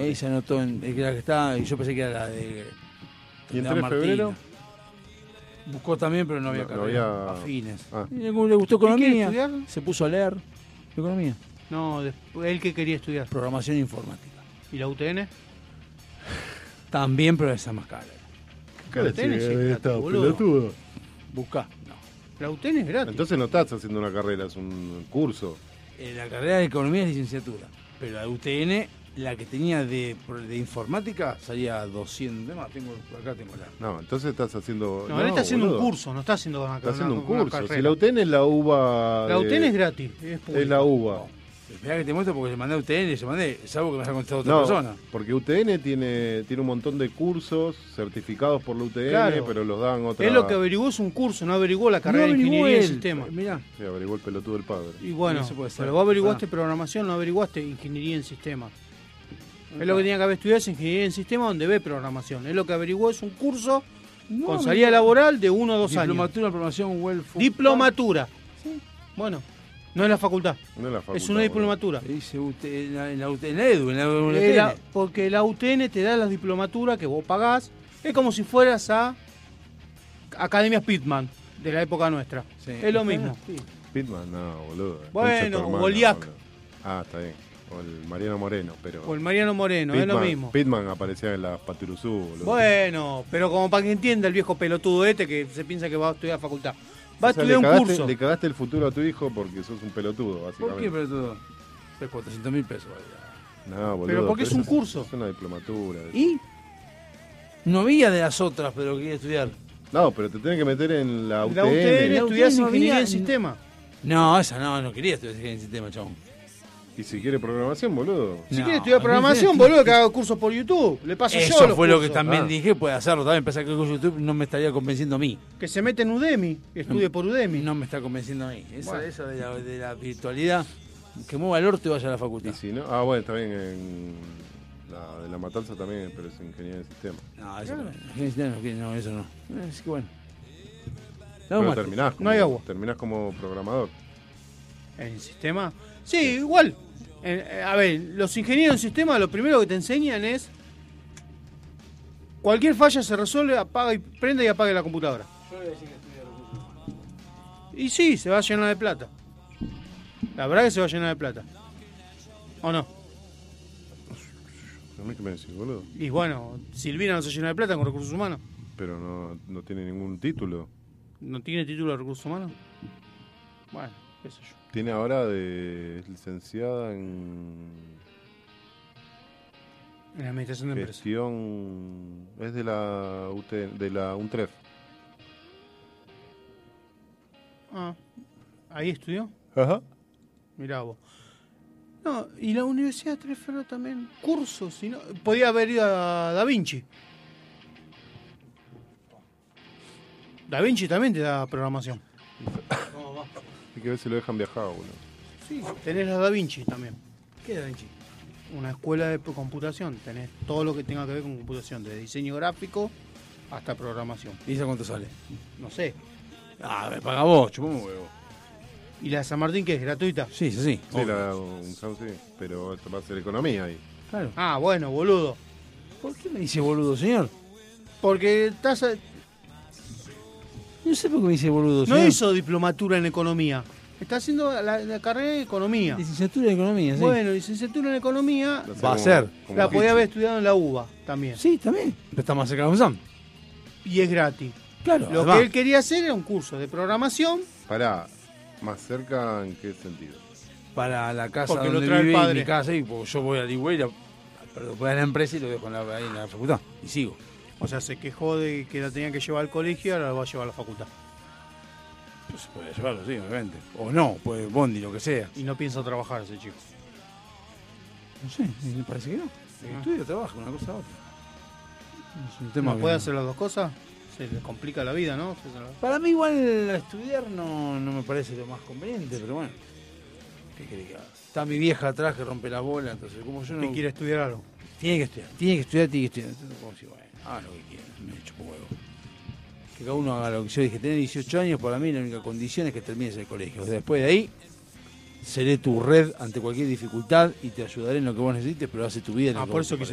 Ahí se anotó en la que está, y yo pensé que era la de. ¿Y en de 3 de Martina. febrero? Buscó también, pero no había carrera. había... Afines. Ah. Y le gustó ¿Y quiere economía. estudiar? Se puso a leer economía. No, él que quería estudiar. Programación informática. ¿Y la UTN? También, pero esa es más cara. La UTN sí es gratis, boludo. Buscá. No. La UTN es gratis. Entonces no estás haciendo una carrera, es un curso. La carrera de economía es licenciatura. Pero la UTN, la que tenía de informática, salía 200. Acá tengo la. No, entonces estás haciendo... No, él está haciendo boludo. un curso, no está haciendo una Está haciendo un una curso. carrera. Si la UTN es la UBA... La UTN es gratis, es pública. Es la UBA. Esperá que te muestro porque le mandé a UTN, salvo que me haya contestado otra No, persona. porque UTN tiene un montón de cursos certificados por la UTN, Claro. pero los dan otra... Él lo que averiguó es un curso, no averiguó la carrera de ingeniería en sistemas. Mirá. Sí, averiguó el pelotudo del padre. Y bueno, Eso puede ser. pero vos averiguaste programación, no averiguaste ingeniería en sistemas. Es lo que tenía que haber estudiado es ingeniería en sistemas donde ve programación. Es lo que averiguó es un curso con salida laboral de 1 o 2 años. Diplomatura en programación web. Diplomatura. Bueno, no es la facultad. No es la facultad, Es una diplomatura. Dice en la UTN, en la EDU, en la UTN. Porque la UTN te da las diplomaturas que vos pagás. Es como si fueras a Academias Pitman de la época nuestra. Sí. Es lo mismo. Pitman, no, boludo. Bueno, Concha tu hermana, o Goliac. boludo. Ah, está bien. O el Mariano Moreno, pero... O el Mariano Moreno, es lo mismo. Pitman aparecía en la Paturuzú, boludo. Bueno, pero como para que entienda el viejo pelotudo que se piensa que va a estudiar facultad. Va a O sea, estudiar un curso. Le cagaste el futuro a tu hijo porque sos un pelotudo, ¿Por básicamente. qué, pero todo? 400.000 pesos. No, boludo. Pero porque es un curso. Es una diplomatura. ¿Y? No había de las otras, pero quería estudiar. No, pero te tenés que meter en la UTN. La UTN La estudiás UTN no ingeniería había- en sistemas. No, esa no quería estudiar en el sistema, chabón. Y si quiere programación, boludo. Si No, quiere estudiar programación, boludo, que haga cursos por YouTube. Le paso yo Eso los fue lo que cursos. también Ah. dije, puede hacerlo también. Pensar que con YouTube no me estaría convenciendo a mí. Que se mete en Udemy, que estudie por Udemy. No me está convenciendo a mí. Esa Bueno. de la virtualidad, que mueva el orto y vaya a la Y facultad. si no, bueno, está bien. En la de la Matanza también, pero es ingeniería de sistema. No, eso no, eso no. Es que bueno. Pero Mate. terminás como, No hay agua. terminás como programador. ¿En sistema? Sí, igual. A ver, los ingenieros en sistema lo primero que te enseñan es cualquier falla se resuelve, apaga y prende y apague la computadora. Y sí, se va a llenar de plata. La verdad que se va a llenar de plata. ¿O no? ¿A mí qué me decís, boludo? Y bueno, Silvina no se llena de plata con recursos humanos. Pero no tiene ningún título. ¿No tiene título de recursos humanos? Bueno, qué sé yo. Tiene ahora de licenciada en En la administración de empresas. gestión. Es de la de la UNTREF. Ah, ahí estudió. Ajá. Mirá vos. No, y la Universidad de Tres Ferros también, cursos, si no, podía haber ido a Da Vinci. Da Vinci también te da programación. Hay que ver si lo dejan viajar, boludo. Sí, tenés la Da Vinci también. ¿Qué Da Vinci? Una escuela de computación, tenés todo lo que tenga que ver con computación, desde diseño gráfico hasta programación. ¿Y esa cuánto sale? No sé. Ah, me paga vos, chupamos huevo. ¿Y la de San Martín que es gratuita? Sí. Sí, la UNSAM sí, pero esto va a ser economía ahí. Claro. Ah, bueno, boludo. ¿Por qué me dice boludo, señor? Porque estás No sé por qué me dice boludo, no señor. hizo diplomatura en economía. Está haciendo la carrera de economía. Licenciatura en economía, sí. Bueno, licenciatura en economía Va a ser. la podía haber estudiado en la UBA también. Sí, también. Pero está más cerca de UNSAM. Y es gratis. Claro, Lo además. que él quería hacer era un curso de programación. Pará, ¿más cerca en qué sentido? Para la casa Porque lo donde trae el vive y padre. mi casa, y porque yo voy a Ligüey, pero voy a la empresa y lo dejo ahí en la facultad. Y sigo. O sea, se quejó de que la tenían que llevar al colegio, ahora la va a llevar a la facultad. Pues puede llevarlo, sí, obviamente. O no, puede bondi, lo que sea. Y no piensa trabajar ese chico. No sé, me parece que no. Estudio, trabajo, una cosa a otra. Es un tema ¿No que puede hacer las dos cosas? Se le complica la vida, ¿no? Para mí igual estudiar no me parece lo más conveniente, pero bueno. ¿Qué querés que haga? Está mi vieja atrás que rompe la bola, entonces como yo no... ¿Te quiere estudiar algo? Tiene que estudiar. Entonces, como si, bueno, haga lo que quiera, me chupo huevo. Que cada uno haga lo que yo dije. Tener 18 años, para mí la única condición es que termines el colegio. Después de ahí, seré tu red ante cualquier dificultad y te ayudaré en lo que vos necesites, pero hace tu vida en lo que por vos eso te